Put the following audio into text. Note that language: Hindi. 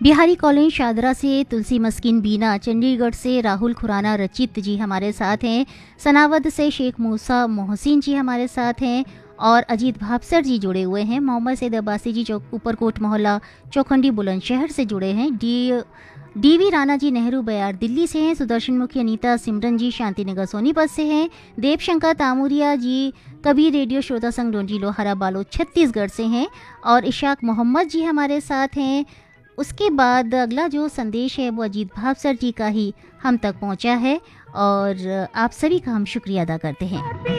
बिहारी कॉलोनी शादरा से तुलसी मस्किन बीना, चंडीगढ़ से राहुल खुराना रचित जी हमारे साथ हैं, सनावद से शेख मूसा मोहसिन जी हमारे साथ हैं और अजीत भापसर जी जुड़े हुए हैं। मोहम्मद सैद अब्बासी जी चौक ऊपरकोट मोहल्ला चौखंडी बुलंदशहर से जुड़े हैं। डीवी राणा जी नेहरू बयार दिल्ली से हैं। सुदर्शन मुखी अनीता सिमरन जी शांतिनगर सोनीपत से हैं। देवशंकर तामुरिया जी कबीर रेडियो श्रोता संघ डोंजी लोहारा बालो छत्तीसगढ़ से हैं और इशाक मोहम्मद जी हमारे साथ हैं। उसके बाद अगला जो संदेश है वो अजीत भापसर जी का ही हम तक पहुंचा है और आप सभी का हम शुक्रिया अदा करते हैं।